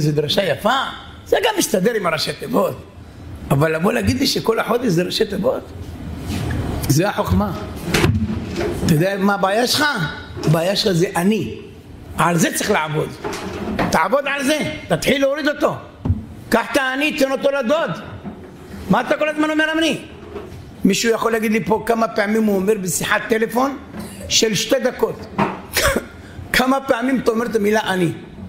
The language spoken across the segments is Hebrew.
זה דרשה יפה, זה גם מסתדר עם הראשי תיבות. אבל לבוא להגיד לי שכל החודש זה ראשי תיבות, זה החוכמה. אתה יודע מה הבעיה שלך? הבעיה שלך זה אני. על זה צריך לעבוד. תעבוד על זה, תתחיל להוריד אותו. קח את האני, תן אותו לדוד. מה אתה כל הזמן אומר אני? מישהו יכול להגיד לי פה כמה פעמים הוא אומר בשיחת טלפון של 2 דקות. כמה פעמים אתה אומר את המילה אני?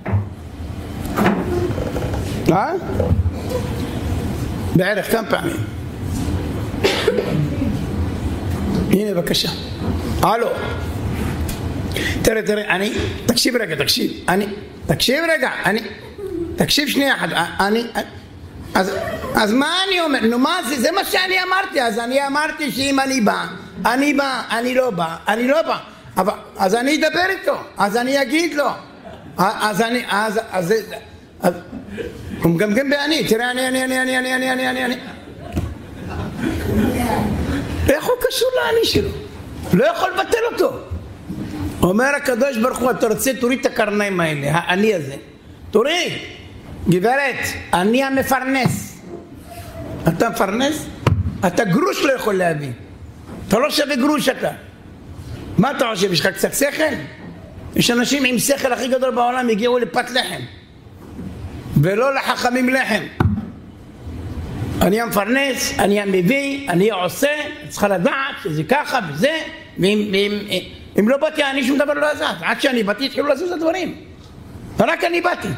בערך כמה פעמים? הנה בבקשה. הלו. תראה, אני, תקשיב רגע, תקשיב שנייה אחת, אז מה אני אומר? נו מה זה מה שאני אמרתי, אז אני אמרתי שאם אני בא, אני לא בא, אבל, אז אני אדבר איתו, אז אני אגיד לו, אז הוא מגמגם בעני, תראה אני. איך הוא קשור לעני שלו? לא יכול לבטל אותו. אומר הקדוש ברוך הוא, אתה רוצה תוריד את הקרניים האלה, העני הזה, תוריד. גברת, אני המפרנס. אתה מפרנס? אתה גרוש לא יכול להביא. אתה לא שווה גרוש אתה. מה אתה חושב? יש לך קצת שכל? יש אנשים עם שכל הכי גדול בעולם הגיעו לפת לחם ולא לחכמים לחם. אני המפרנס, אני המביא, אני עושה, צריכה לדעת שזה ככה וזה, ואם לא באתי אני שום דבר לא עזת. עד שאני באתי התחילו לעשות את הדברים, ורק אני באתי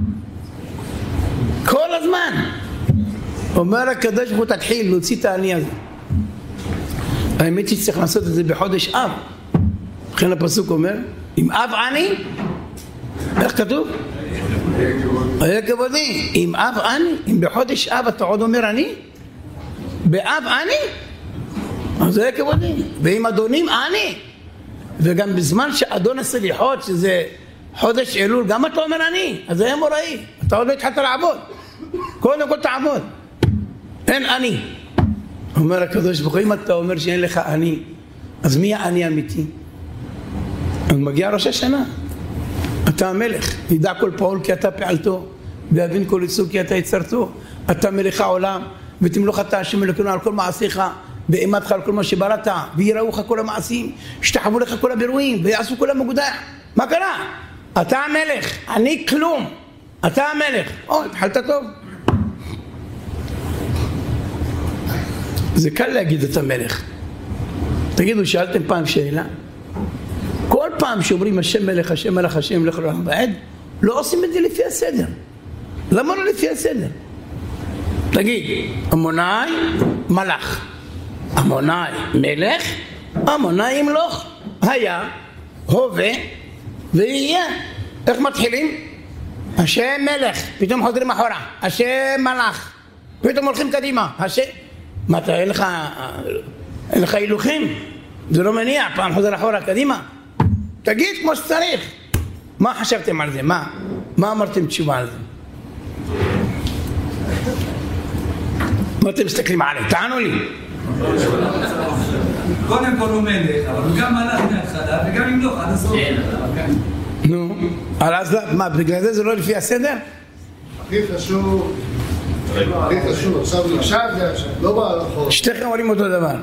כל הזמן. אומר הקדוש ברוך הוא, תתחיל להוציא את העני הזה. האמת היא שצריך לעשות את זה בחודש אב. לכן הפסוק אומר, אם אב עני, איך כתוב? היה כבודי. אם אב עני, אם בחודש אב אתה עוד אומר עני, באב עני, אז היה כבודי. ואם אדונים עני, וגם בזמן שאדון הסליחות, שזה חודש אלול, גם אתה אומר עני, אז זה היה מוראי. אתה עוד לא התחלת לעבוד. קודם כל תעבוד. אין עני. אומר הקדוש ברוך הוא, אם אתה אומר שאין לך עני, אז מי העני אמיתי? אז מגיע ראש השנה. אתה המלך, ידע כל פעול כי אתה פעלתו, ויבין כל יצור כי אתה יצרתו. אתה מלך העולם, ותמלוך אתה השם אלוקינו על כל מעשיך, ואימתך על כל מה שבראת, ויראוך כל המעשים, ישתחוו לך כל הבירואים, ויעשו כל המגודח. מה קרה? אתה המלך, אני כלום. אתה המלך. התחלת טוב. זה קל להגיד את המלך. תגידו, שאלתם פעם שאלה? כל פעם שאומרים השם מלך, השם מלך, השם מלך לעולם ועד, לא עושים את זה לפי הסדר. למה לא לפי הסדר? תגיד, עמוני מלך, עמוני מלך, עמוני ימלוך, היה, הווה ויהיה. איך מתחילים? השם מלך, פתאום חוזרים אחורה, השם מלך, פתאום הולכים קדימה, השם... מה אתה, אין לך הילוכים? זה לא מניע, פעם חוזר אחורה קדימה. תגיד כמו שצריך. מה חשבתם על זה? מה אמרתם תשובה על זה? מה אתם מסתכלים עליי? תענו לי. קודם כל הוא מלך, אבל הוא גם מלך מההתחלה וגם ימלוך עד הסוף. נו, אז מה, בגלל זה לא לפי הסדר? הכי חשוב, עכשיו לא בהלכות. שתיכם עולים אותו דבר.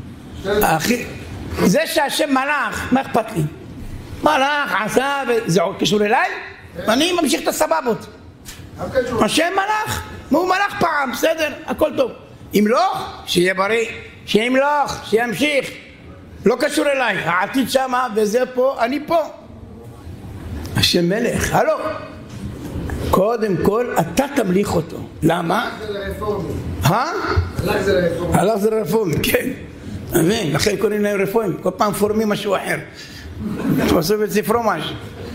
זה שהשם מלך, מה אכפת לי? מלך, עשה, זה עוד קשור אליי? אני ממשיך את הסבבות. השם מלך, הוא מלך פעם, בסדר, הכל טוב. ימלוך, שיהיה בריא, שימלוך, שימשיך. לא קשור אליי, העתיד שמה וזה פה, אני פה. השם מלך, הלו. קודם כל אתה תמליך אותו. למה? הלך זה לרפורמי. הלך זה לרפורמי, כן. אמן, לכן קוראים להם רפורמים, כל פעם פורמים משהו אחר. תפסו בספרו משהו.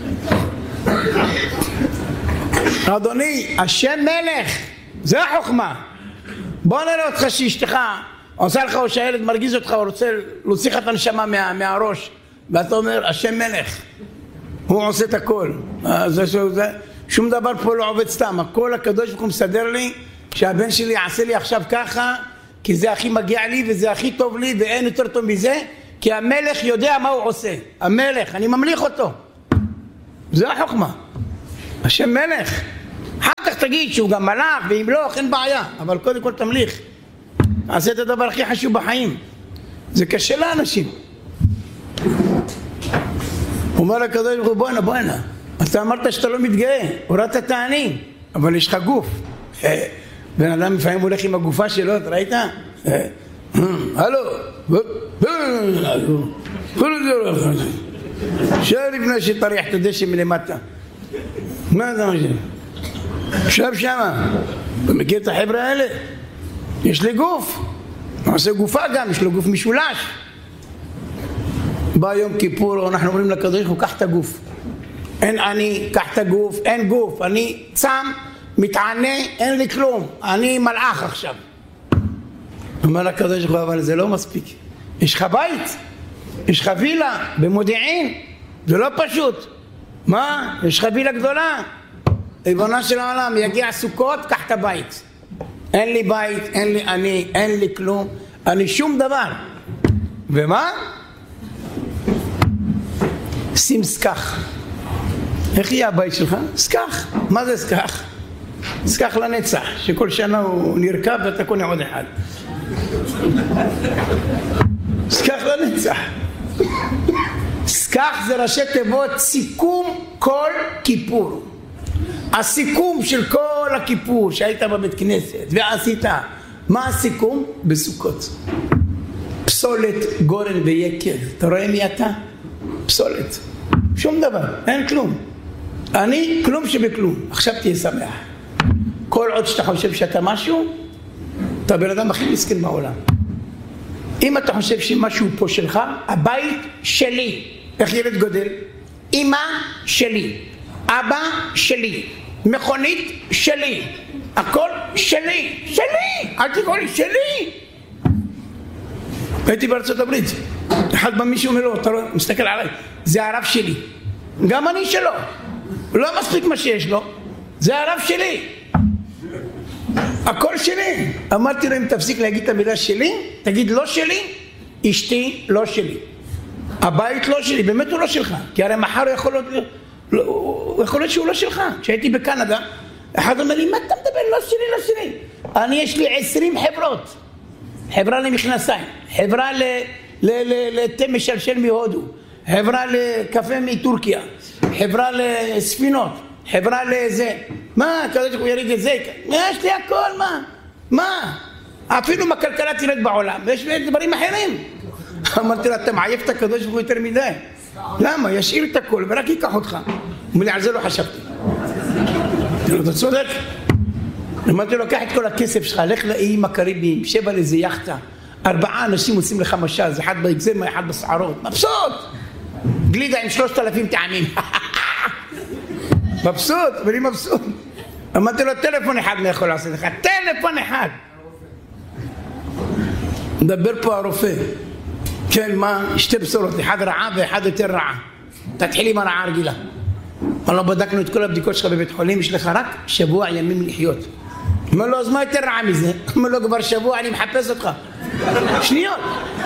אדוני, השם מלך, זה החוכמה. בוא נראה אותך שאשתך עושה לך או שהילד מרגיז אותך, הוא רוצה להוציא לך את הנשמה מהראש, ואתה אומר, השם מלך, הוא עושה את הכל. שום דבר פה לא עובד סתם, הכל הקדוש ברוך הוא מסדר לי, שהבן שלי יעשה לי עכשיו ככה, כי זה הכי מגיע לי וזה הכי טוב לי ואין יותר טוב מזה, כי המלך יודע מה הוא עושה. המלך, אני ממליך אותו. זה החוכמה. השם מלך. תגיד שהוא גם מלאך, ואם לא, אין בעיה, אבל קודם כל תמליך. עשה את הדבר הכי חשוב בחיים. זה קשה לאנשים. הוא אומר לקדוש ברוך הוא, בואנה, אתה אמרת שאתה לא מתגאה, הורדת את העני, אבל יש לך גוף. בן אדם לפעמים הולך עם הגופה שלו, אתה ראית? הלו, שב לפני שתריח את הדשא מלמטה. מה אתה חושב? שב שמה. אתה מכיר את החבר'ה האלה? יש לי גוף. הוא עושה גופה גם, יש לו גוף משולש. בא יום כיפור, אנחנו אומרים לקדוש ברוך הוא, קח את הגוף. אין אני, קח את הגוף, אין גוף. אני צם, מתענה, אין לי כלום. אני מלאך עכשיו. אומר לקדוש ברוך הוא, אבל זה לא מספיק. יש לך בית, יש לך וילה במודיעין, זה לא פשוט. מה? יש לך וילה גדולה. ריבונו של העולם, יגיע סוכות, קח את הבית. אין לי בית, אין לי אני, אין לי כלום, אני שום דבר. ומה? שים סכך. איך יהיה הבית שלך? סכך. מה זה סכך? סכך לנצח, שכל שנה הוא נרכב ואתה קונה עוד אחד. סכך לנצח. סכך זה ראשי תיבות סיכום כל כיפור. הסיכום של כל הכיפור שהיית בבית כנסת ועשית, מה הסיכום? בסוכות. פסולת, גורן ויקר. אתה רואה מי אתה? פסולת. שום דבר, אין כלום. אני כלום שבכלום. עכשיו תהיה שמח. כל עוד שאתה חושב שאתה משהו, אתה בן אדם הכי מסכן בעולם. אם אתה חושב שמשהו פה שלך, הבית שלי. איך ילד גודל? אמא שלי, אבא שלי, מכונית שלי, הכל שלי, שלי, אל תקרא לי, שלי. הייתי בארצות הברית, אחד בא מישהו אומר לו, אתה לא מסתכל עליי, זה הרב שלי, גם אני שלו, לא מספיק מה שיש לו, זה הרב שלי, הכל שלי. אמרתי לו, אם תפסיק להגיד את המילה שלי, תגיד לא שלי, אשתי לא שלי, הבית לא שלי, באמת הוא לא שלך, כי הרי מחר הוא יכול להיות שהוא לא שלך. כשהייתי בקנדה, אחד אומר לי, מה אתה מדבר? לא שלי, לא שלי. אני יש לי 20 חברות. חברה למכנסיים, חברה לתה משלשל מהודו, חברה לקפה מטורקיה, חברה לספינות, חברה לזה. מה, כזה שהוא יריד את זה? יש לי הכל, מה? אפילו מהכלכלה תרד בעולם, ויש לי דברים אחרים. אמרתי לה, אתה מעייף את הקדוש ברוך הוא יותר מדי. למה? ישאיר את הכל ורק ייקח אותך. הוא אומר לי, על זה לא חשבתי. אתה צודק. אמרתי לו, קח את כל הכסף שלך, לך לאיים הקריביים, שב על איזה יחטה, 4 אנשים עושים לך משז, אחד באקזמה, אחד בסערות, מבסוט. גלידה עם 3,000 טעמים. מבסוט, ואני מבסוט. אמרתי לו, טלפון אחד מה יכול לעשות לך, טלפון אחד. מדבר פה הרופא. כן, מה? 2 בשורות, אחד רעה ואחד יותר רעה. תתחיל עם הרעה הרגילה. לא בדקנו את כל הבדיקות שלך בבית חולים, יש לך רק 7 ימים לחיות. אומר לו, אז מה יותר רעה מזה? אומר לו, כבר 7 אני מחפש אותך. שניות.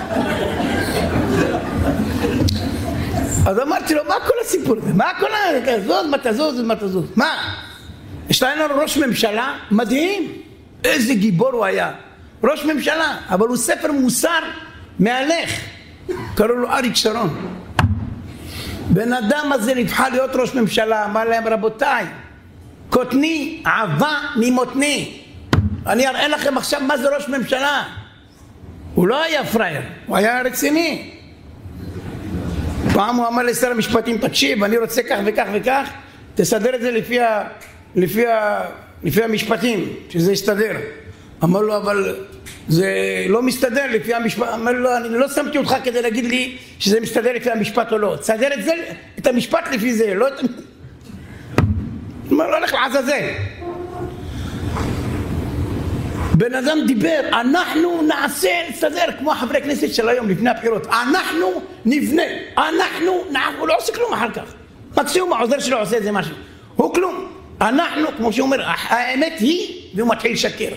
אז אמרתי לו, מה כל הסיפור הזה? מה כל תזוז, מה תזוז? מה? יש לנו ראש ממשלה מדהים. איזה גיבור הוא היה. ראש ממשלה, אבל הוא ספר מוסר מהלך. קראו לו אריק שרון. בן אדם הזה נבחר להיות ראש ממשלה, אמר להם, רבותיי, קוטני עבה ממותני. אני אראה לכם עכשיו מה זה ראש ממשלה. הוא לא היה פרייר, הוא היה רציני. פעם הוא אמר לשר המשפטים, תקשיב, אני רוצה כך וכך וכך, תסדר את זה לפי המשפטים, שזה יסתדר. אמר לו, אבל זה לא מסתדר לפי המשפט. אמר לו, אני לא שמתי אותך כדי להגיד לי שזה מסתדר לפי המשפט או לא. תסדר את המשפט לפי זה, לא... אמר לו, הולך לעזאזל. בן אדם דיבר, אנחנו נעשה, נסתדר, כמו חברי כנסת של היום לפני הבחירות. אנחנו נבנה, הוא לא עושה כלום אחר כך. מקסימום העוזר שלו עושה איזה משהו. הוא כלום. אנחנו, כמו שהוא אומר, האמת היא, והוא מתחיל לשקר.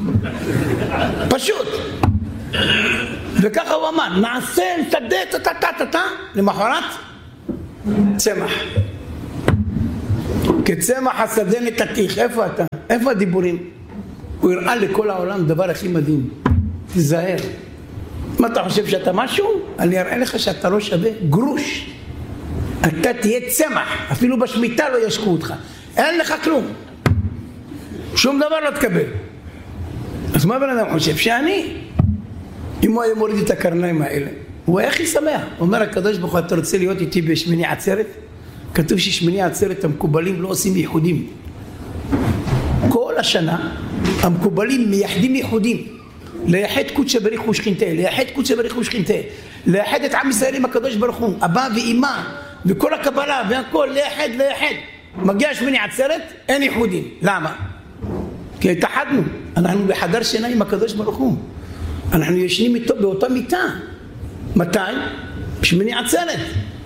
פשוט. וככה הוא אמר, נעשה, נסתדר, למחרת, צמח. כצמח השדה נתתיך. איפה אתה? איפה הדיבורים? הוא הראה לכל העולם דבר הכי מדהים. תיזהר. מה אתה חושב שאתה משהו? אני אראה לך שאתה לא שווה גרוש. אתה תהיה צמח, אפילו בשמיטה לא ישקו אותך. אין לך כלום. שום דבר לא תקבל. אז מה בן אדם חושב? שאני, אם הוא היה מוריד את הקרניים האלה, הוא היה הכי שמח. אומר הקדוש ברוך הוא, אתה רוצה להיות איתי בשמיני עצרת? כתוב ששמיני עצרת המקובלים לא עושים ייחודים. כל השנה המקובלים מייחדים ייחודים. לייחד קודשא בריך הוא שכינתה, לייחד קודשא בריך הוא שכינתה, לייחד את עם ישראל עם הקדוש ברוך הוא, אבא ואמא וכל הקבלה והכל, לייחד. מגיע שמיני עצרת, אין ייחודים. למה? כי התאחדנו, אנחנו בחדר שינה עם הקדוש ברוך הוא, אנחנו ישנים איתו באותה מיטה. מתי? שמיני עצרת.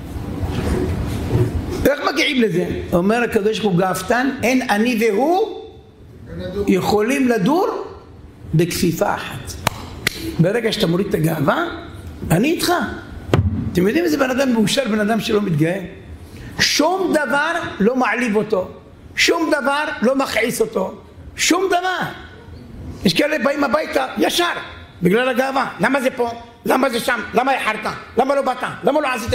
איך מגיעים לזה? אומר הקדוש ברוך הוא גאוותן, אין אני והוא יכולים לדור בכפיפה אחת. ברגע שאתה מוריד את הגאווה, אני איתך. אתם יודעים איזה בן אדם מאושר, בן אדם שלא מתגאה? שום דבר לא מעליב אותו, שום דבר לא מכעיס אותו, שום דבר. יש כאלה באים הביתה ישר בגלל הגאווה. למה זה פה? למה זה שם? למה איחרת? למה לא באת? למה לא עשיתם?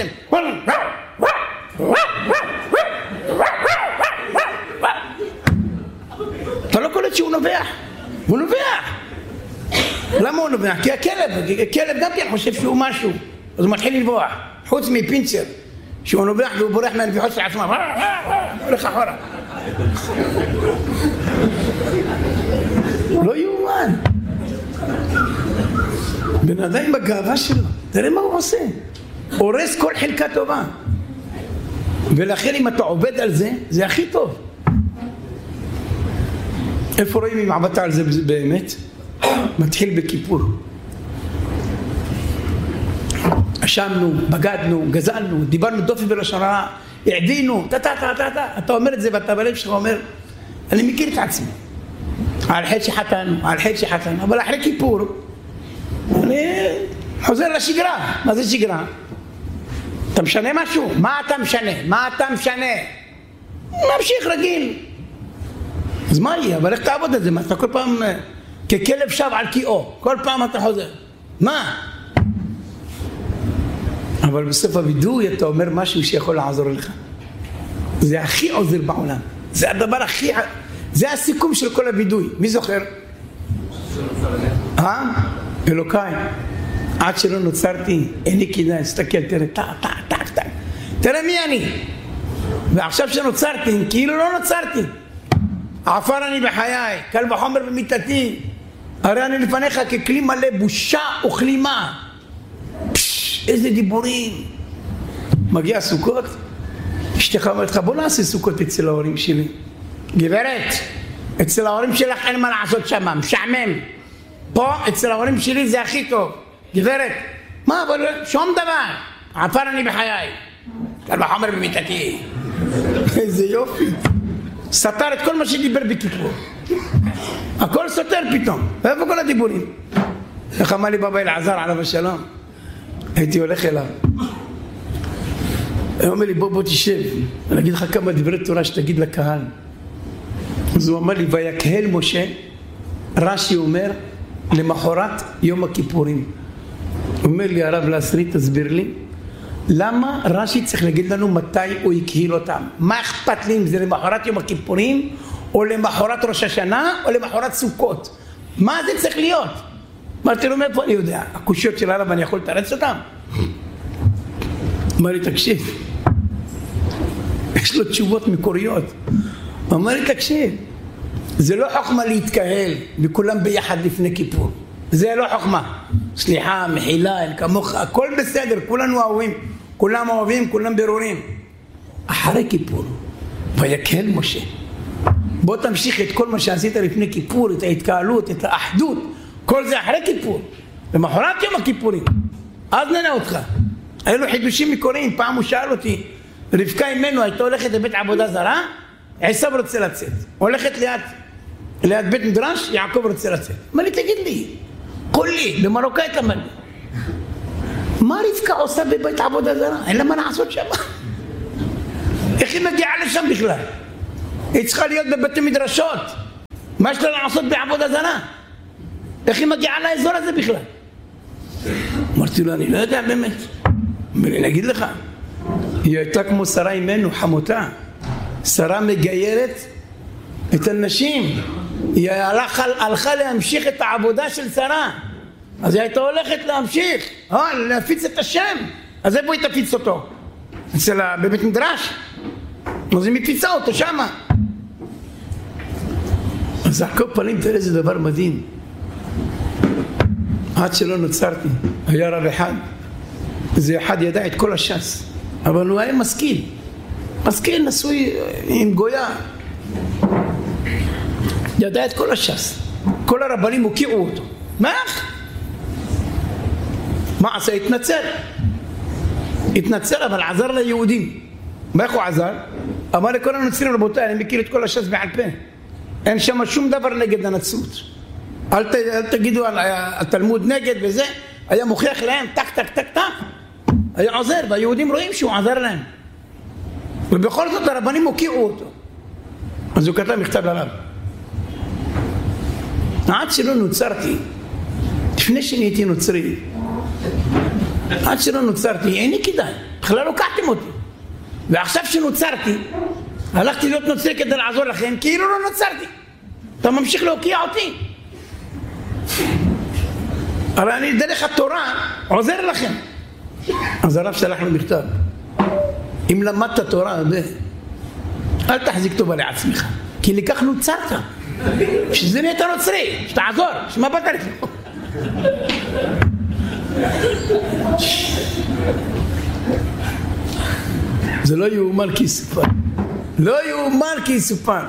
אתה לא קולט שהוא נובח. הוא נובח. למה הוא נובח? כי הכלב גם כן חושב שהוא משהו, אז הוא מתחיל לנבוח. חוץ מפינצ'ר שהוא נובח והוא בורח מהנביחות של עצמם, הולך אחורה. לא יאומן. בן אדם עם הגאווה שלו, תראה מה הוא עושה, הורס כל חלקה טובה. ולכן אם אתה עובד על זה, זה הכי טוב. איפה רואים אם עבדת על זה באמת? מתחיל בכיפור. אשמנו, בגדנו, גזלנו, דיברנו דופי בלשון הרע, העדינו, אתה אומר את זה ואתה בלב שלך אומר, אני מכיר את עצמי, על חטא שחטאנו, אבל אחרי כיפור אני חוזר לשגרה. מה זה שגרה? אתה משנה משהו? מה אתה משנה? ממשיך רגיל. אז מה יהיה? אבל איך תעבוד את זה? מה אתה כל פעם ככלב שב על קיאו, כל פעם אתה חוזר, מה? אבל בסוף הווידוי אתה אומר משהו שיכול לעזור לך. זה הכי עוזר בעולם, זה הדבר הכי, זה הסיכום של כל הווידוי. מי זוכר? אלוקיי, עד שלא נוצרתי איני כדאי. תסתכל, תראה, תראה מי אני. ועכשיו שנוצרתי, כאילו לא נוצרתי. עפר אני בחיי, קל וחומר במיתתי, הרי אני לפניך ככלי מלא בושה וכלימה. איזה דיבורים. מגיע סוכות, אשתך אומרת לך, בוא נעשה סוכות אצל ההורים שלי. גברת, אצל ההורים שלך אין מה לעשות שם, משעמם. פה אצל ההורים שלי זה הכי טוב. גברת, מה, אבל שום דבר. עפר אני בחיי, קל וחומר במיתתי. איזה יופי. סתר את כל מה שדיבר בכיפור. הכל סותר פתאום. ואיפה כל הדיבורים? איך אמר לי בבא אלעזר עליו השלום, הייתי הולך אליו, הוא אומר לי בוא תשב, אני אגיד לך כמה דברי תורה שתגיד לקהל. אז הוא אמר לי, ויקהל משה, רש"י אומר, למחרת יום הכיפורים. הוא אומר לי, הרב לעשרי, תסביר לי למה רש"י צריך להגיד לנו מתי הוא יקהיל אותם? מה אכפת לי אם זה למחרת יום הכיפורים או למחרת ראש השנה או למחרת סוכות? מה זה צריך להיות? אמרתי לו, מאיפה אני יודע? הקושיות של הרב אני יכול לתרץ אותם? אמר לי, תקשיב, יש לו תשובות מקוריות. אמר לי, תקשיב, זה לא חוכמה להתקהל וכולם ביחד לפני כיפור, זה לא חוכמה. סליחה, מחילה, אין כמוך, הכל בסדר, כולנו אוהבים, כולם אוהבים, כולם ברורים. אחרי כיפור, ויקהל משה, בוא תמשיך את כל מה שעשית לפני כיפור, את ההתקהלות, את האחדות, כל זה אחרי כיפור, למחרת יום הכיפורים, אז נראה אותך. היו לו חידושים מקוריים. פעם הוא שאל אותי, רבקה אימנו הייתה הולכת לבית עבודה זרה, עשיו רוצה לצאת, הולכת ליד בית מדרש, יעקב רוצה לצאת. אמר לי, תגיד לי, קול לי, במרוקאית אמר לי, מה רבקה עושה בבית עבודה זרה? אין לה מה לעשות שם. איך היא מגיעה לשם בכלל? היא צריכה להיות בבתי מדרשות. מה יש לה לעשות בעבודה זרה? איך היא מגיעה לאזור הזה בכלל? אמרתי לו, אני לא יודע באמת. אומר לי, נגיד לך, היא הייתה כמו שרה אימנו, חמותה. שרה מגיירת את הנשים. היא הלכה להמשיך את העבודה של שרה. אז היא הייתה הולכת להמשיך, להפיץ את השם. אז איפה היא תפיץ אותו? בבית מדרש. אז היא מפיצה אותו שמה. אז על כל פנים תראה איזה דבר מדהים. עד שלא נוצרתי, היה רב אחד. זה אחד ידע את כל הש"ס, אבל הוא היה משכיל. משכיל נשוי עם גויה. ידע את כל הש"ס. כל הרבנים הוקיעו אותו. מה עשה? התנצל, אבל עזר ליהודים. מה איך הוא עזר? אמר לכל הנוצרים, רבותיי, אני מכיר את כל הש"ס בעל פה. אין שם שום דבר נגד הנצרות. אל תגידו על התלמוד נגד וזה. היה מוכיח להם, טק. היה עוזר, והיהודים רואים שהוא עזר להם. ובכל זאת הרבנים הוקיעו אותו. אז הוא כתב מכתב לרב. עד שלא נוצרתי, לפני שנהייתי נוצרי, עד שלא נוצרתי, איני כדאי, בכלל לא קעתם אותי. ועכשיו שנוצרתי, הלכתי להיות נוצרי כדי לעזור לכם, כאילו לא נוצרתי. אתה ממשיך להוקיע אותי. אבל אני דרך התורה עוזר לכם. אז הרב שלח לו מכתב. אם למדת תורה, אל תחזיק טובה לעצמך, כי לכך נוצרת. שזה נהיית נוצרי, שתעזור, שמה באת לך? זה לא יאומן כי יסופר. לא יאומן כי יסופר.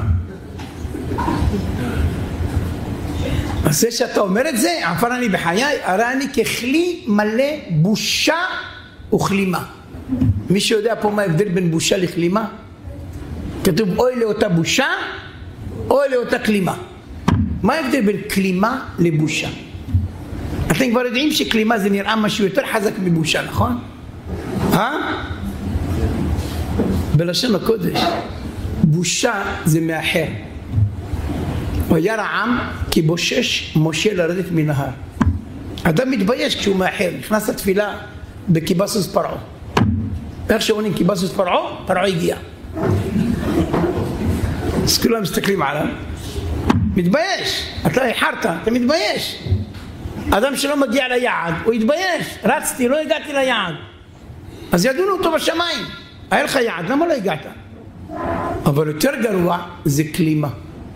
אז זה שאתה אומר את זה, עפר אני בחיי, הרי אני ככלי מלא בושה וכלימה. מי שיודע פה מה ההבדל בין בושה לכלימה? כתוב אוי לאותה בושה, אוי לאותה כלימה. מה ההבדל בין כלימה לבושה? אתם כבר יודעים שכלימה זה נראה משהו יותר חזק מבושה, נכון? בלשון הקודש, בושה זה מאחר. וירא העם כי בושש משה לרדת מנהר. אדם מתבייש כשהוא מאחר, נכנס לתפילה בקיבסוס פרעה. איך שעונים קיבסוס פרעה, פרעה הגיע. אז כולם מסתכלים עליו, מתבייש. אתה איחרת, אתה מתבייש. אדם שלא מגיע ליעד, הוא יתבייש. רצתי, לא הגעתי ליעד. אז ידונו אותו בשמיים. היה לך יעד, למה לא הגעת? אבל יותר גרוע זה כלימה.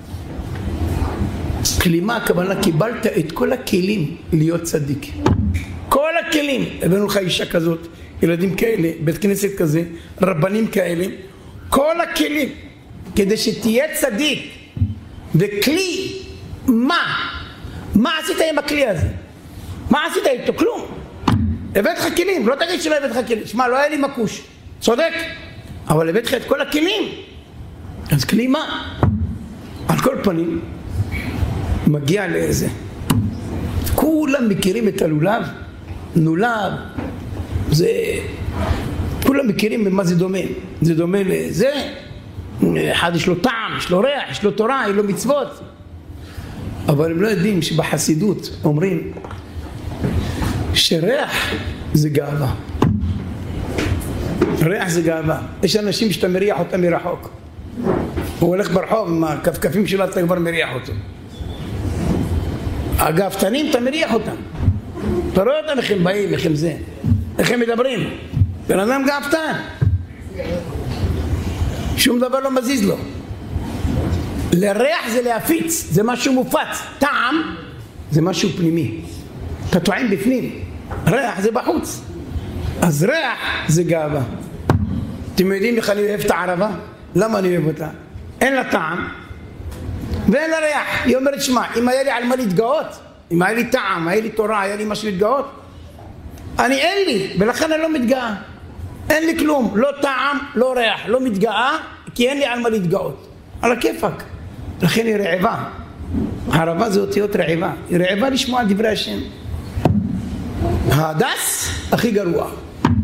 כלימה הכוונה קיבלת את כל הכלים להיות צדיק. כל הכלים. הבאנו לך אישה כזאת, ילדים כאלה, בית כנסת כזה, רבנים כאלה. כל הכלים כדי שתהיה צדיק. וכלי, מה עשית עם הכלי הזה? מה עשית איתו? כלום. הבאת לך כלים, לא תגיד שלא הבאת לך כלים. שמע, לא היה לי מקוש. צודק. אבל הבאת לך את כל הכלים. אז כלי מה? על כל פנים, מגיע לאיזה. כולם מכירים את הלולב. נולב. זה... כולם מכירים במה זה דומה. זה דומה לזה. אחד יש לו טעם, יש לו ריח, יש לו תורה, יש לו מצוות. אבל הם לא יודעים שבחסידות אומרים שריח זה גאווה. ריח זה גאווה. יש אנשים שאתה מריח אותם מרחוק. הוא הולך ברחוב עם הכפכפים שלו, אתה כבר מריח אותו. הגאוותנים אתה מריח אותם. אתה רואה אותם איך הם באים, איך הם זה. איך הם מדברים. בן אדם גאוותן. שום דבר לא מזיז לו. לריח זה להפיץ, זה משהו מופץ. טעם זה משהו פנימי. אתה טועם בפנים. ריח זה בחוץ. אז ריח זה גאווה. אתם יודעים איך אני אוהב את הערבה? למה אני אוהב אותה? אין לה טעם ואין לה ריח. היא אומרת, שמע, אם היה לי על מה להתגאות, אם היה לי טעם, היה לי תורה, היה לי משהו להתגאות, אין לי, ולכן אני לא מתגאה. אין לי כלום, לא טעם, לא ריח, לא מתגאה, כי אין לי על מה להתגאות. על הכיפק. לכן היא רעבה. הערבה זה אותיות רעבה. היא רעבה לשמוע דברי השם. ההדס הכי גרוע.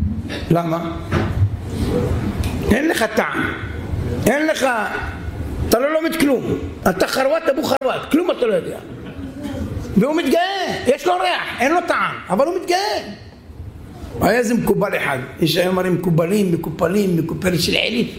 למה? אין לך טעם. אין לך... אתה אתה לא לומד כלום, אתה חרוות אבו חרוות, כלום אתה לא יודע. והוא מתגאה, יש לו ריח, אין לו טעם, אבל הוא מתגאה. היה איזה מקובל אחד, יש היום הרי מקופלים של עילית,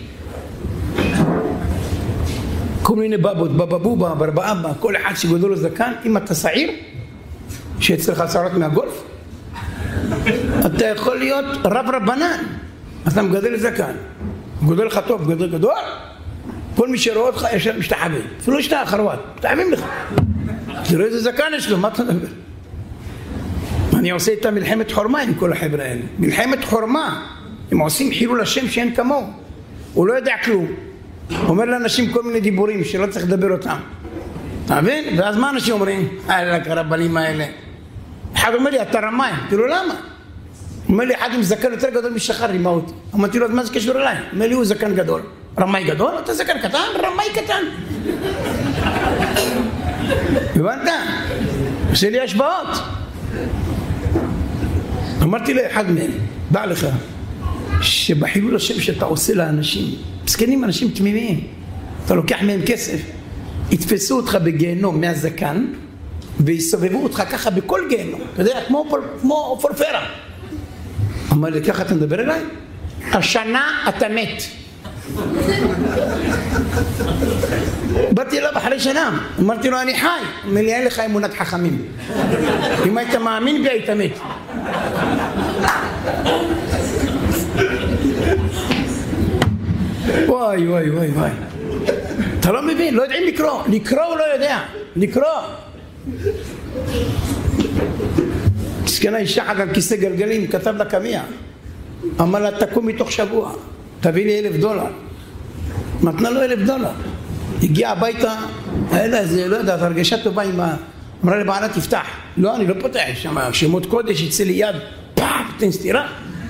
כל מיני בבות, בבבובה, ברבאבא, כל אחד שגודל לו זקן. אם אתה שעיר שיצריך שערות מהגולף, אתה יכול להיות רב רבנן, אתה מגדל זקן, גודל לך טוב, גודל גדול, כל מי שרואה אותך ישר משתחווה, אפילו יש לך חרוות, מתחווים לך, תראה איזה זקן יש לו, מה אתה מדבר? אני עושה איתה מלחמת חורמה עם כל החבר'ה האלה, מלחמת חורמה, הם עושים חילול השם שאין כמוהו, הוא לא יודע כלום, אומר לאנשים כל מיני דיבורים שלא צריך לדבר אותם, אתה מבין? ואז מה אנשים אומרים? רק הרבנים האלה. אחד אומר לי, אתה רמאי, תראו למה? אומר לי, אחד עם זקן יותר גדול משחר רימה אותי, אמרתי לו, מה זה קשור אליי? אומר לי, הוא זקן גדול, רמאי גדול? אתה זקן קטן? רמאי קטן. הבנת? עושה לי השבעות. אמרתי לאחד מהם, דע לך שבחילול השם שאתה עושה לאנשים, מסכנים אנשים תמימים, אתה לוקח מהם כסף, יתפסו אותך בגיהנום מהזקן ויסובבו אותך ככה בכל גיהנום, אתה יודע, כמו פורפרה. אמר לי, ככה אתה מדבר אליי? השנה אתה מת. באתי אליו אחרי שנה, אמרתי לו, אני חי. אמר לי, אין לך אמונת חכמים, אם היית מאמין בי היית מת. וואי וואי וואי וואי, אתה לא מבין, לא יודעים לקרוא הוא לא יודע לקרוא. מסכנה אישה אחת על כיסא גלגלים, כתב לה קמיע, אמר לה, תקום מתוך שבוע, תביא לי $1,000. נתנה לו $1,000, הגיע הביתה, היה לה איזה, לא יודע, הרגשה טובה עם אמרה לבעלה, תפתח. לא, אני לא פותח, שם שמות קודש יצא לי יד, תן סתירה,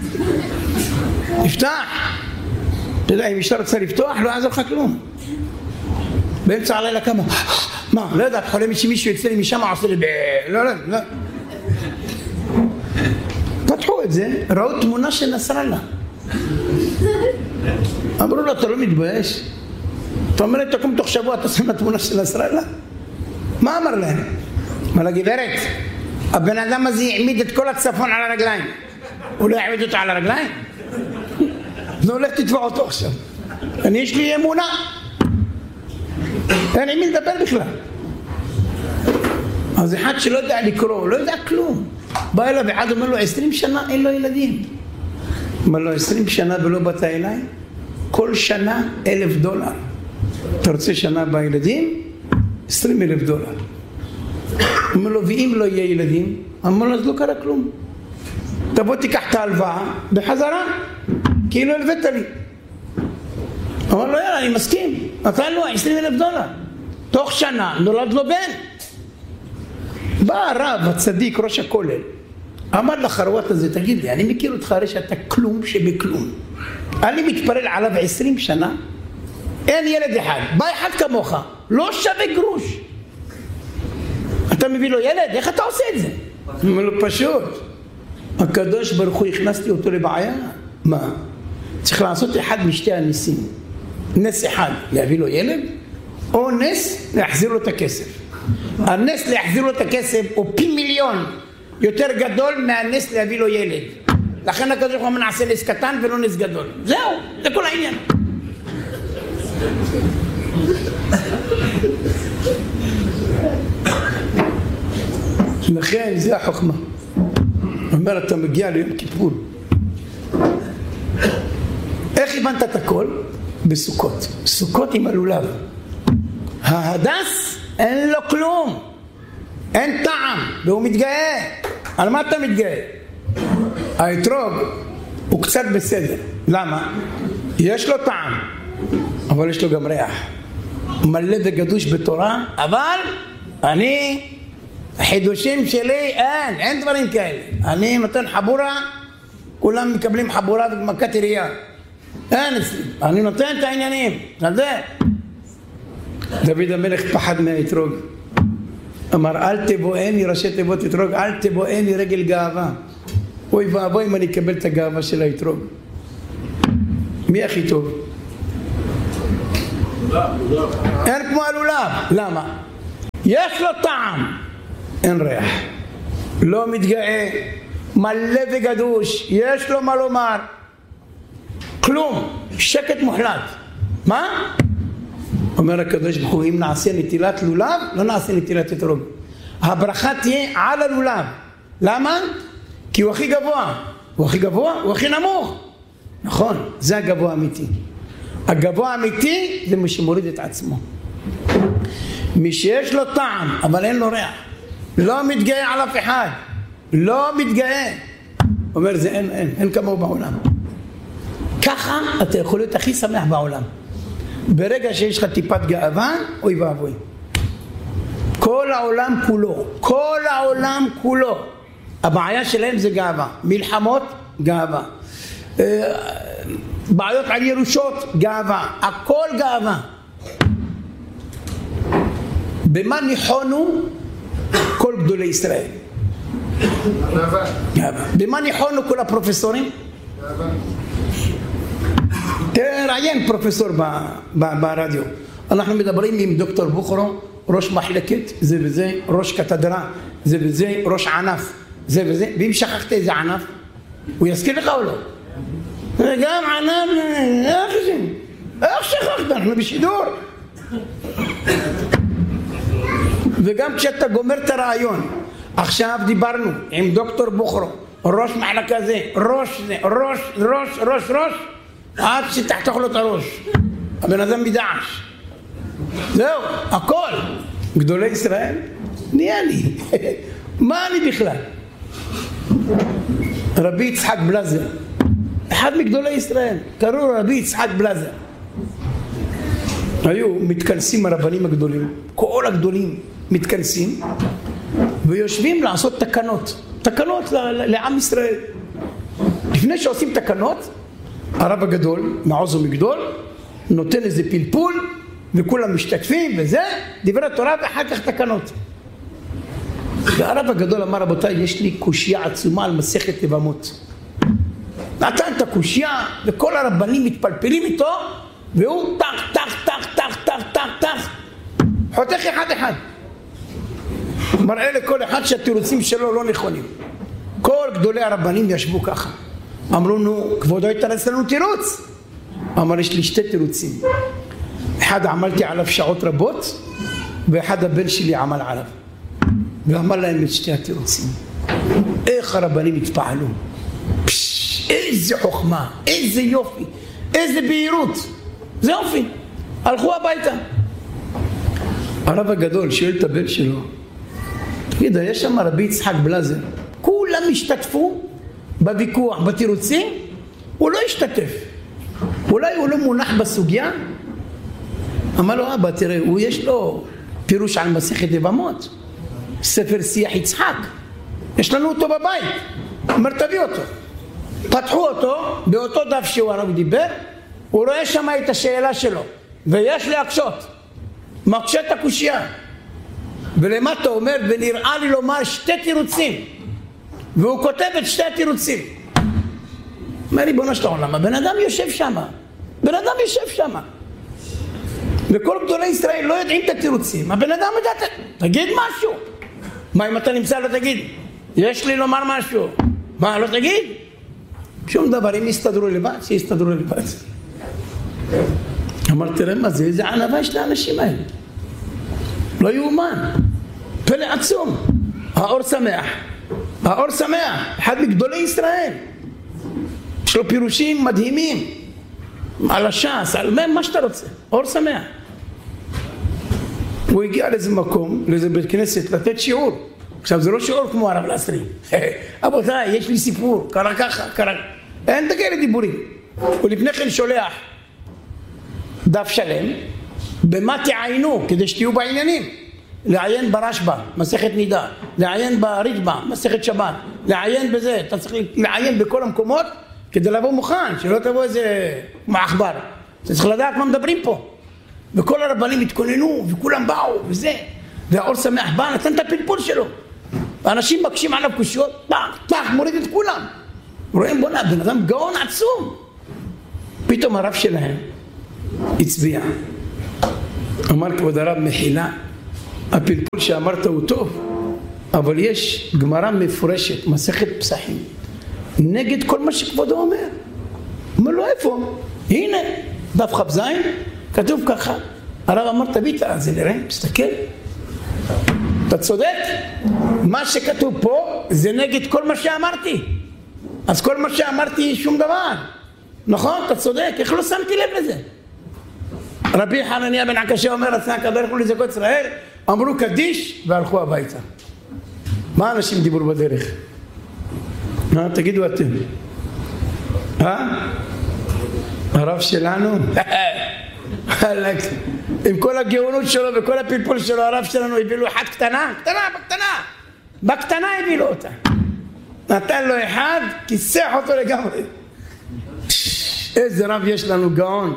תפתח. אתה יודע, אם אישה רוצה לפתוח, לא יעזור לך כלום. באמצע הלילה כמה, מה, לא יודע, חולם שמישהו יצא לי משם, עושה לי לא. פתחו את זה, ראו תמונה של נסראללה. אמרו לו, אתה לא מתבייש? אתה אומר לי, תקום תוך שבוע, אתה שם תמונה של נסראללה? מה אמר להם? אמר לה, גברת, הבן אדם הזה העמיד את כל הצפון על הרגליים. הוא לא העמיד אותו על הרגליים? זה הולך תתבע אותו עכשיו. יש לי אמונה, אין עם מי לדבר בכלל. אז אחד שלא יודע לקרוא, לא יודע כלום, בא אליו אחד, אומר לו, 20 שנה אין לו ילדים. אומר לו, 20 שנה ולא באת אליי? כל שנה $1,000. אתה רוצה שנה בילדים? $20,000. אומר לו, ואם לא יהיה ילדים? אמר לו, אז לא קרה כלום, תבוא תיקח את ההלוואה בחזרה, כאילו הלווית לי. אמר לו, יאללה, אני מסכים. נתן לו $20,000. תוך שנה נולד לו בן. בא הרב הצדיק, ראש הכולל, אמר לחרוות הזה, תגיד לי, אני מכיר אותך הרי שאתה כלום שבכלום, אני מתפלל עליו 20 שנה, אין ילד אחד, בא אחד כמוך, לא שווה גרוש, אתה מביא לו ילד? איך אתה עושה את זה? אומר לו, פשוט, הקדוש ברוך הוא הכנסתי אותו לבעיה. מה? צריך לעשות אחד משתי הניסים, נס אחד להביא לו ילד, או נס להחזיר לו את הכסף. הנס להחזיר לו את הכסף הוא פי מיליון יותר גדול מהנס להביא לו ילד. לכן הקדוש ברוך הוא נעשה נס קטן ולא נס גדול. זהו, זה כל העניין. לכן זה החוכמה. אומר, אתה מגיע ליום כיפור, איך הבנת את הכל? בסוכות. סוכות עם הלולב. ההדס אין לו כלום, אין טעם, והוא מתגאה. על מה אתה מתגאה? האתרוג הוא קצת בסדר. למה? יש לו טעם, אבל יש לו גם ריח, מלא וגדוש בתורה. אבל אני, החידושים שלי אין דברים כאלה. אני נותן חבורה, כולם מקבלים חבורה ומכת עירייה, אין אצלי. אני נותן את העניינים. זה דוד המלך פחד מהאתרוג, אמר, אל תבואני, ראשי תיבות אתרוג, אל תבואני רגל גאווה. אוי ואבוי אם אני אקבל את הגאווה של האתרוג. מי הכי טוב? אין כמו הלולב. למה? יש לו טעם, אין ריח, לא מתגאה, מלא וגדוש, יש לו מה לומר, כלום, שקט מוחלט. מה? אומר הקדוש ברוך הוא, אם נעשה נטילת לולב, לא נעשה נטילת אתרוג. הברכה תהיה על הלולב. למה? כי הוא הכי גבוה. הוא הכי גבוה? הוא הכי נמוך. נכון, זה הגבוה האמיתי. הגבוה האמיתי זה מי שמוריד את עצמו. מי שיש לו טעם, אבל אין לו ריח. לא מתגאה על אף אחד. לא מתגאה. אומר, זה אין כמוהו בעולם. ככה אתה יכול להיות הכי שמח בעולם. ברגע שיש לך טיפת גאווה, אוי ואבוי. כל העולם כולו, כל העולם כולו, הבעיה שלהם זה גאווה. מלחמות, גאווה. בעיות על ירושות, גאווה. הכל גאווה. במה ניחונו כל גדולי ישראל? גאווה. במה ניחונו כל הפרופסורים? גאווה. תראיין פרופסור ברדיו. אנחנו מדברים עם דוקטור בוכרו, ראש מחלקת זה וזה, ראש קתדרה זה וזה, ראש ענף זה וזה, ואם שכחת איזה ענף הוא יזכיר לך או לא? גם ענף, איך שכחת? אנחנו בשידור. וגם כשאתה גומר את הרעיון, עכשיו דיברנו עם דוקטור בוכרו, ראש מחלקה זה, ראש זה, ראש עד שתחתוך לו את הראש, הבן אדם מדעש. זהו, הכל. גדולי ישראל, נהיה לי. מה אני בכלל? רבי יצחק בלזר, אחד מגדולי ישראל, קראו רבי יצחק בלזר. היו מתכנסים הרבנים הגדולים, כל הגדולים מתכנסים ויושבים לעשות תקנות לעם ישראל. לפני שעושים תקנות, הרב הגדול, מעוז ומגדול, נותן איזה פלפול וכולם משתתפים וזה, דברי התורה ואחר כך תקנות. והרב הגדול אמר, רבותיי, יש לי קושיה עצומה על מסכת יבמות. נתן את הקושיה וכל הרבנים מתפלפלים איתו, והוא תח חותך אחד מראה לכל אחד שהתירוצים שלו לא נכונים. כל גדולי הרבנים ישבו ככה, אמרו נו, כבודו יתרץ לנו תירוץ. אמר, יש לי שתי תירוצים, אחד עמלתי עליו שעות רבות ואחד הבן שלי עמל עליו. ואמר להם את שתי התירוצים. איך הרבנים התפעלו, איזה חוכמה, איזה יופי, איזה בהירות, זה יופי. הלכו הביתה. הרב הגדול שואל את הבן שלו, תגיד, יש שם רבי יצחק בלזר, כולם השתתפו בוויכוח, בתירוצים? הוא לא השתתף, אולי הוא לא מונח בסוגיה? אמר לו, אבא תראה, הוא יש לו פירוש על מסכת יבמות, ספר שיח יצחק, יש לנו אותו בבית. אומר, תביא אותו. פתחו אותו, באותו דף שהוא הרב דיבר, הוא רואה שם את השאלה שלו, ויש להקשות, מקשה את הקושיה, ולמטה אומר, ונראה לי לומר שתי תירוצים, והוא כותב את שתי התירוצים. אומר, ריבונו של עולם, הבן אדם יושב שם, וכל גדולי ישראל לא יודעים את התירוצים. הבן אדם יודע, תגיד משהו. מה אם אתה נמצא, לא תגיד, יש לי לומר משהו. מה, לא תגיד? שום דבר, אם יסתדרו לבד, שיסתדרו לבד. אמר, תראה מה זה, איזה ענווה יש לאנשים האלה, לא יאומן, פלא עצום. האור שמח, אחד מגדולי ישראל, יש לו פירושים מדהימים על הש"ס, על מה שאתה רוצה, אור שמח. הוא הגיע לאיזה מקום, לאיזה בית כנסת, לתת שיעור. עכשיו זה לא שיעור כמו הרב לסרי, אבותיי, יש לי סיפור, קרה ככה, אין כאלה דיבורים. הוא לפני כן שולח דף שלם, במה תעיינו, כדי שתהיו בעניינים. לעיין ברשב"א, מסכת נידה, לעיין בריטב"א, מסכת שבת, לעיין בזה, אתה צריך לעיין בכל המקומות כדי לבוא מוכן, שלא תבוא איזה מעכבר. אתה צריך לדעת מה מדברים פה. וכל הרבנים התכוננו וכולם באו וזה, והאור שמח בא, נתן את הפלפול שלו, ואנשים מקשים עליו קושיות, פח, מוריד את כולם. רואים, בוא בן אדם גאון עצום. פתאום הרב שלהם הצביע, אמר כבוד הרב מחילה, הפלפול שאמרת הוא טוב, אבל יש גמרא מפורשת, מסכת פסחים, נגד כל מה שכבודו אומר. אומר לו איפה? הנה, דף כ"ז, כתוב ככה. הרב אמר תביא את זה נראה, תסתכל. אתה צודק? מה שכתוב פה זה נגד כל מה שאמרתי. אז כל מה שאמרתי שום דבר. נכון? אתה צודק, איך לא שמתי לב לזה? רבי חנניה בן עקשיא אומר, רצה הקדוש ברוך הוא לזכות ישראל, אמרו קדיש והלכו הביתה. מה אנשים דיברו בדרך? תגידו אתם. הרב שלנו? עם כל הגאונות שלו וכל הפלפול שלו, הרב שלנו הביא לו אחד קטנה, בקטנה הביא לו אותה. נתן לו אחד, כיסח אותו לגמרי. איזה רב יש לנו גאון.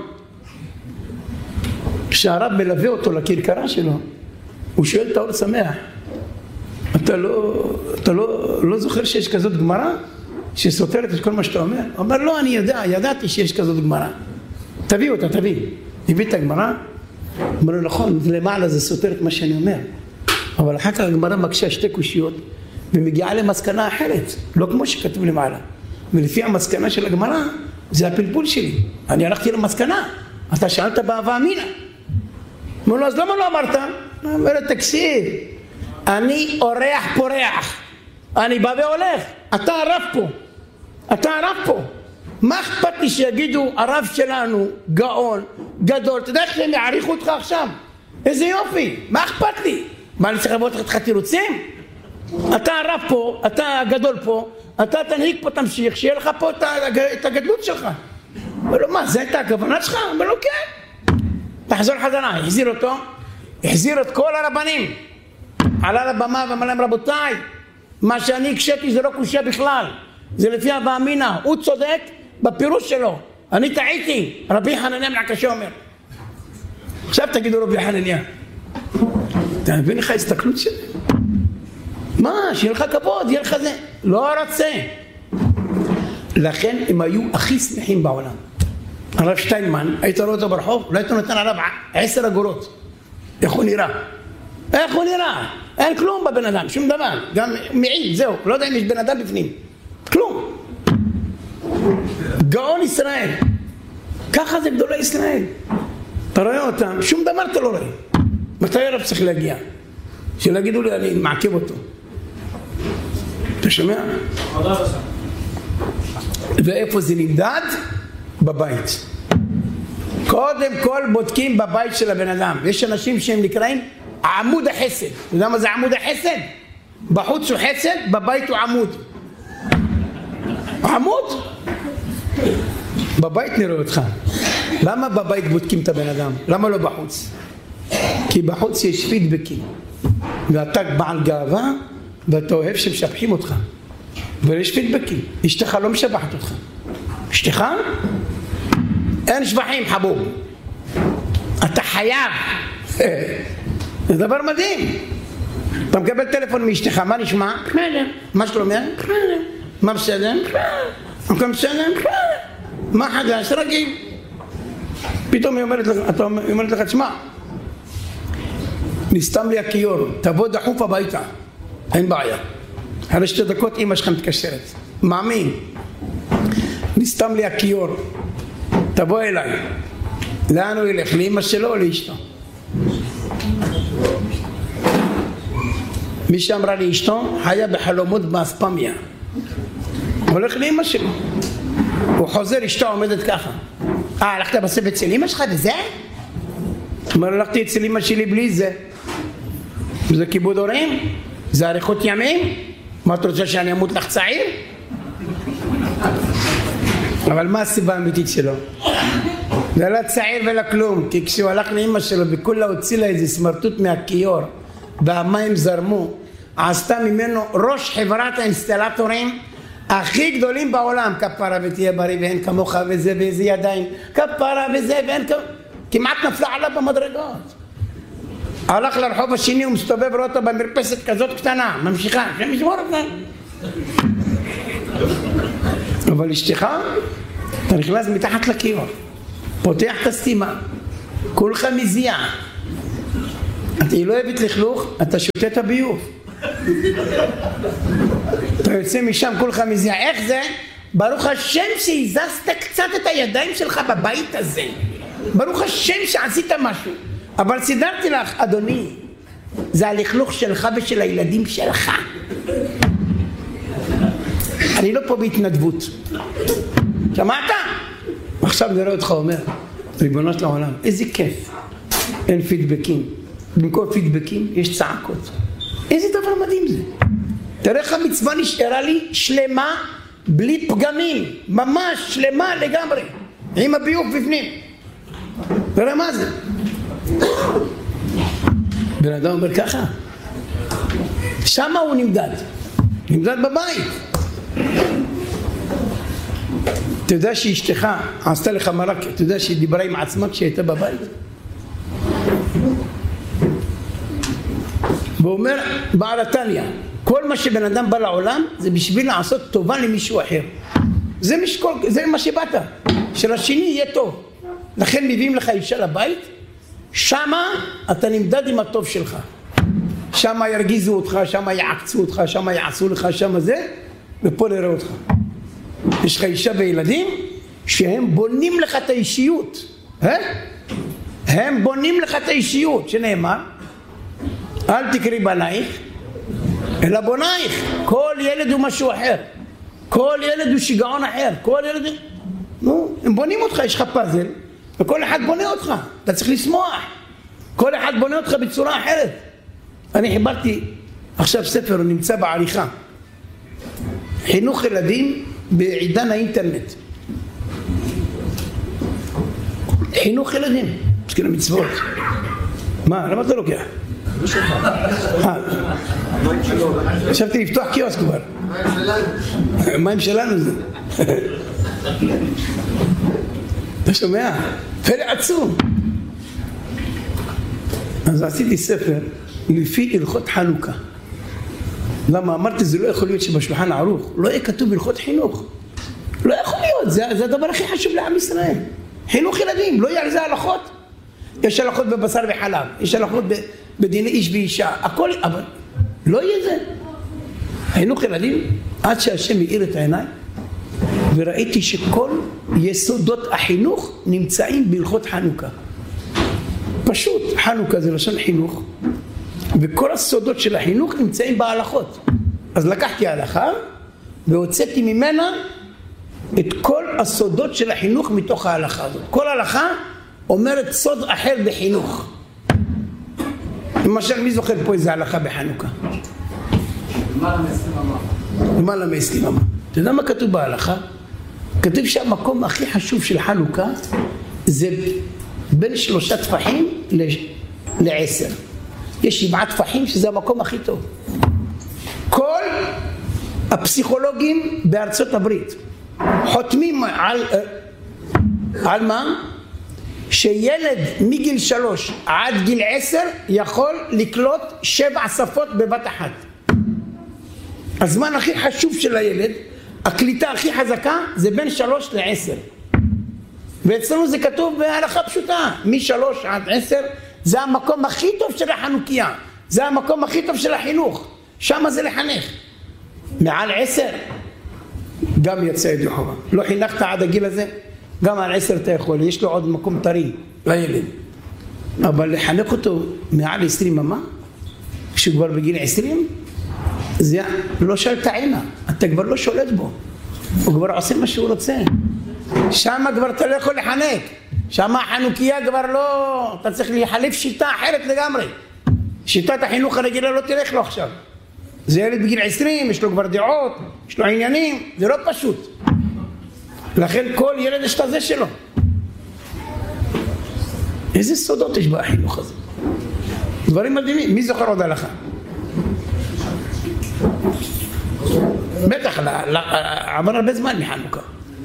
כשהרב מלווה אותו לכרכרה שלו, הוא שואל את האור שמח, אתה לא זוכר שיש כזאת גמרא שסותרת את כל מה שאתה אומר? הוא אומר, לא, אני ידעתי שיש כזאת גמרא. תביא אותה, תביא. הביא את הגמרא, אומר לו, נכון, למעלה זה סותר את מה שאני אומר, אבל אחר כך הגמרא מקשה שתי קושיות ומגיעה למסקנה אחרת, לא כמו שכתוב למעלה. ולפי המסקנה של הגמרא זה הפלפול שלי, אני הלכתי למסקנה. אתה שאלת בהווה אמינה. אומר לו, אז למה לא אמרת? הוא אומר, תקשיב, אני אורח פורח, אני בא והולך, אתה הרב פה, מה אכפת לי שיגידו הרב שלנו גאון גדול? אתה יודע איך שהם יעריכו אותך עכשיו? איזה יופי, מה אכפת לי? מה אני צריך לבוא לך תירוצים? אתה הרב פה, אתה הגדול פה, אתה תנהיג פה, תמשיך, שיהיה לך פה את הגדלות שלך. אומר לו, מה, זה הייתה הכוונה שלך? אומר לו, כן. תחזור חזרה, החזיר אותו, החזיר את כל הרבנים, עלה לבמה ואמר להם, רבותיי, מה שאני הקשיתי זה לא קושיה בכלל, זה לפי הווה אמינא, הוא צודק בפירוש שלו, אני טעיתי. רבי חנניה בן עקשיא אומר. עכשיו תגידו רבי חנניה, אתה מבין לך הסתכלות שלי? מה, שיהיה לך כבוד, יהיה לך זה, לא רוצה. לכן הם היו הכי שמחים בעולם. הרב שטיינמן, היית רואה אותו ברחוב, לא היית נותן עליו 10 אגורות. איך הוא נראה? אין כלום בבן אדם, שום דבר, גם מעיל, זהו, לא יודע אם יש בן אדם בפנים, כלום. גאון ישראל, ככה זה גדולי ישראל. אתה רואה אותם, שום דבר אתה לא רואה. מתי הרב צריך להגיע? שלהגידו לי, אני מעכב אותו. אתה שומע? ואיפה זה נמדד? בבית. קודם כל בודקים בבית של הבן אדם. יש אנשים שהם נקראים עמוד החסד. אתה יודע מה זה עמוד החסד? בחוץ הוא חסד, בבית הוא עמוד. עמוד? בבית נראה אותך. למה בבית בודקים את הבן אדם? למה לא בחוץ? כי בחוץ יש פידבקים, ואתה בעל גאווה ואתה אוהב שמשבחים אותך, ויש פידבקים. אשתך לא משבחת אותך. אשתך? אין שבחים חבוב, אתה חייב. זה דבר מדהים. אתה מקבל טלפון מאשתך, מה נשמע? מה שלומך? מה בסדר? מה בסדר? מה חדש? רגיל. פתאום היא אומרת לך, תשמע, נסתם לי הכיור, תבוא דחוף הביתה. אין בעיה. אחרי 2 דקות אמא שלך מתקשרת, מאמין, נסתם לי הכיור, תבוא אליי. לאן הוא ילך? לאמא שלו או לאשתו? מי שאמרה לי אשתו היה בחלומות באספמיה, הולך לאמא שלו, הוא חוזר, אשתו עומדת ככה. הלכת בסוף אצל אמא שלך וזה? אומר, הלכתי אצל אמא שלי בלי זה. זה כיבוד הורים? זה אריכות ימים? מה אתה רוצה, שאני אמות לך צעיר? אבל מה הסיבה האמיתית שלו? זה לא צעיר ולא כלום, כי כשהוא הלך לאמא שלו וכולה הוציא לה איזה סמרטוט מהכיור והמים זרמו, עשתה ממנו ראש חברת האינסטלטורים הכי גדולים בעולם. כפרה ותהיה בריא ואין כמוך וזה ואיזה ידיים, כפרה וזה ואין כמוך, כמעט נפלה עליו במדרגות. הלך לרחוב השני ומסתובב, רואה אותו במרפסת כזאת קטנה, ממשיכה, שמזמור אותה. אבל אשתך, אתה נכנס מתחת לכיור, פותח את הסתימה, כולך מזיע, היא לא אוהבת לכלוך, אתה שותה את הביוב. אתה יוצא משם כולך מזיע, איך זה? ברוך השם שהזזת קצת את הידיים שלך בבית הזה. ברוך השם שעשית משהו. אבל סידרתי לך, אדוני, זה הלכלוך שלך ושל הילדים שלך. אני לא פה בהתנדבות. שמעת? עכשיו נראה אותך אומר, ריבונו של העולם, איזה כיף. אין פידבקים. במקום פידבקים יש צעקות. איזה דבר מדהים זה. תראה איך המצווה נשארה לי שלמה בלי פגמים. ממש שלמה לגמרי. עם הביוב בפנים. תראה מה זה. בן אדם אומר ככה. שמה הוא נמדד. נמדד בבית. אתה יודע שאשתך עשתה לך מרק, אתה יודע שהיא דיברה עם עצמה כשהייתה בבית? ואומר בעל התניא, כל מה שבן אדם בא לעולם זה בשביל לעשות טובה למישהו אחר. זה מה שבאת, שלשני יהיה טוב. לכן מביאים לך אישה לבית, שמה אתה נמדד עם הטוב שלך. שמה ירגיזו אותך, שמה יעקצו אותך, שמה יעשו לך, שמה זה, ופה נראה אותך. יש לך אישה וילדים שהם בונים לך את האישיות. הם בונים לך את האישיות, שנאמר, אל תקרי בנייך, אלא בונייך. כל ילד הוא משהו אחר. כל ילד הוא שיגעון אחר. כל ילד... הם בונים אותך, יש לך פאזל, וכל אחד בונה אותך. אתה צריך לשמוח. כל אחד בונה אותך בצורה אחרת. אני חיברתי עכשיו ספר, הוא נמצא בעריכה. חינוך ילדים בעידן האינטרנט. חינוך ילדים, מסכים למצוות. מה, למה אתה לוקח? חשבתי לפתוח קיוסק כבר. מים שלנו זה. אתה שומע? פלא עצום. אז עשיתי ספר לפי הלכות חנוכה. למה אמרתי זה לא יכול להיות שבשולחן ערוך לא יהיה כתוב הלכות חינוך. לא יכול להיות, זה הדבר הכי חשוב לעם ישראל. חינוך ילדים, לא יהיה על זה הלכות. יש הלכות בבשר וחלב, יש הלכות בדיני איש ואישה, הכל, אבל לא יהיה זה. חינוך ילדים, עד שהשם מאיר את העיניים, וראיתי שכל יסודות החינוך נמצאים בהלכות חנוכה. פשוט, חנוכה זה לשון חינוך, וכל הסודות של החינוך נמצאים בהלכות. אז לקחתי הלכה והוצאתי ממנה את כל הסודות של החינוך מתוך ההלכה הזאת. כל הלכה אומרת סוד אחר בחינוך. למשל, מי זוכר פה איזה הלכה בחנוכה? למעלה מ-20 אמה. אתה יודע מה כתוב בהלכה? כתוב שהמקום הכי חשוב של חנוכה זה בין 3 טפחים ל10. יש 7 טפחים שזה המקום הכי טוב. כל הפסיכולוגים בארצות הברית חותמים על מה? שילד מגיל 3 עד גיל 10 יכול לקלוט 7 שפות בבת אחת. הזמן הכי חשוב של הילד, הקליטה הכי חזקה זה בין 3 ל-10. ואצלנו זה כתוב בהלכה פשוטה, מ-3 עד 10 זה המקום הכי טוב של החנוכיה, זה המקום הכי טוב של החינוך, שם זה לחנך. מעל 10 גם יצא ידי חובה. לא חינכת עד הגיל הזה, גם על 10 אתה יכול, יש לו עוד מקום טרי לילד. אבל לחנך אותו מעל 20 אמה, כשכבר בגיל 20, זה לא שולט העינה, אתה כבר לא שולט בו, הוא כבר עושה מה שהוא רוצה. שם כבר אתה לא יכול לחנק, שם החנוכיה כבר לא, אתה צריך להחליף שיטה אחרת לגמרי. שיטת החינוך הרגילה לא תלך לו עכשיו. זה ילד בגיל 20, יש לו כבר דעות, יש לו עניינים, זה לא פשוט. לכן כל ילד יש את הזה שלו. איזה סודות יש בחינוך הזה? דברים מדהימים. מי זוכר עוד הלכה? בטח, עבר הרבה זמן מחנוכה.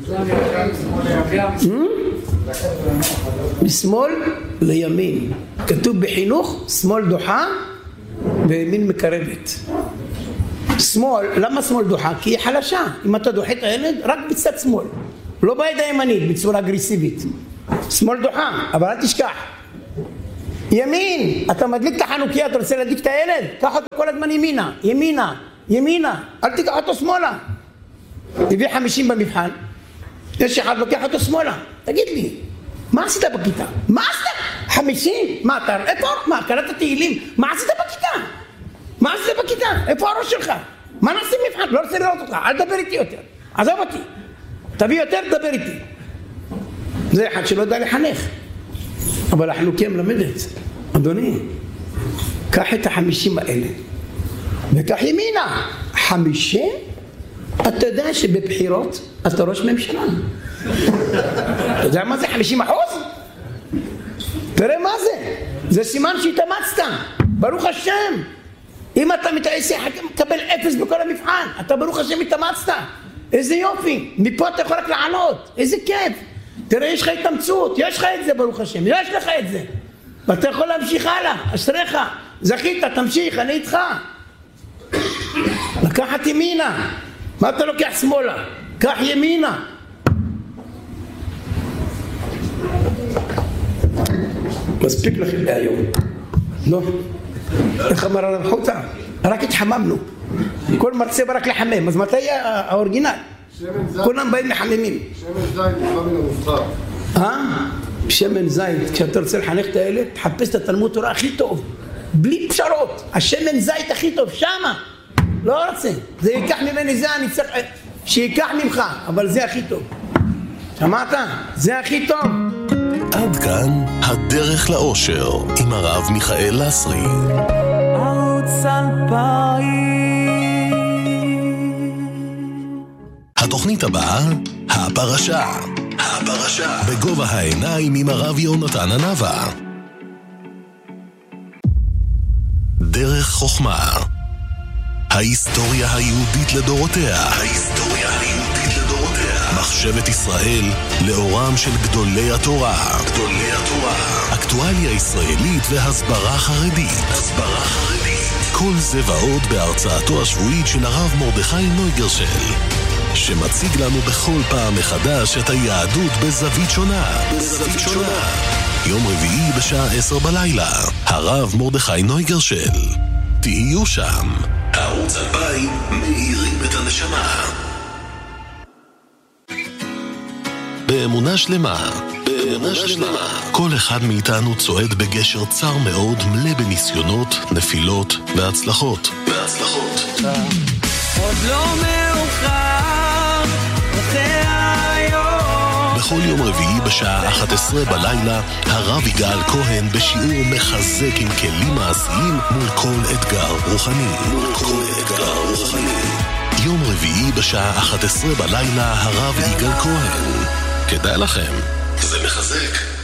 משמאל לימין. כתוב בחינוך, שמאל דוחה וימין מקרבת. שמאל, למה שמאל דוחה? כי היא חלשה. אם אתה דוחה את הילד, רק בצד שמאל. לא ביד הימנית, בצורה אגרסיבית. שמאל דוחה, אבל אל תשכח. ימין, אתה מדליק את החנוכיה, אתה רוצה להדליק את הילד? קח אותו כל הזמן ימינה, ימינה, ימינה, אל תיקח אותו שמאלה. הביא 50 במבחן, יש אחד לוקח אותו שמאלה. תגיד לי, מה עשית בכיתה? מה עשית? 50? מה אתה, איפה? מה, קראת תהילים? מה עשית בכיתה? מה עשית בכיתה? איפה הראש שלך? מה נעשה מבחן? לא רוצה לראות אותך, אל תדבר איתי יותר, עזוב אותי, תביא יותר, תדבר איתי. זה אחד שלא יודע לחנך, אבל החנוכיה מלמדת. אדוני, קח את 50 האלה וקח ימינה. 50? אתה יודע שבבחירות אתה ראש ממשלה. אתה יודע מה זה 50%? תראה מה זה, זה סימן שהתאמצת, ברוך השם. אם אתה מקבל 0 בכל המבחן, אתה ברוך השם התאמצת, איזה יופי, מפה אתה יכול רק לעלות, איזה כיף. תראה, יש לך התאמצות, יש לך את זה ברוך השם, יש לך את זה, ואתה יכול להמשיך הלאה, אשריך, זכית, תמשיך, אני איתך. לקחת ימינה, מה אתה לוקח שמאלה? קח ימינה. מספיק לכם להיום, לא? איך אמר הרב חוטה? רק התחממנו, כל מרצה ברק לחמם, אז מתי האורגינל? כולם באים מחממים. שמן זית נקרא מן המובחר. שמן זית, כשאתה רוצה לחנך את הילד, תחפש את התלמוד תורה הכי טוב, בלי פשרות. השמן זית הכי טוב, שמה. לא רוצה, זה ייקח ממני, זה אני צריך שיקח ממך, אבל זה הכי טוב. שמעת? זה הכי טוב. עד כאן הדרך לאושר עם הרב מיכאל לסרי. התוכנית הבאה, הפרשה בגובה העיניים עם הרב יונתן הנבא. דרך חוכמה, ההיסטוריה היהודית לדורותיה, מחשבת ישראל לאורם של גדולי התורה, אקטואליה ישראלית והסברה חרדית. כל זה ועוד בהרצאתו השבועית של הרב מרדכי נויגרשל, שמציג לנו בכל פעם מחדש את היהדות בזווית שונה. יום רביעי בשעה 10 בלילה, הרב מרדכי נויגרשל. תהיו שם. ערוץ 2000 מאירים את הנשמה. באמונה שלמה, כל אחד מאיתנו צועד בגשר צר מאוד, מלא בניסיונות, נפילות והצלחות. עוד לא מאוחר, זה היום. בכל יום רביעי בשעה 11 בלילה, הרב יגאל כהן בשיעור מחזק עם כלים מעשיים מול כל אתגר רוחני. יום רביעי בשעה 11 בלילה, הרב יגאל כהן. כדאי לכם, זה מחזק.